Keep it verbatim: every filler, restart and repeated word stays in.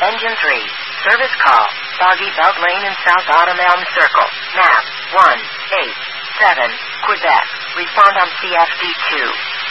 Engine three. Service call. Foggy Belt Lane in South Autumn Elm Circle. Map one eight seven. Quebec. Respond on C F D two.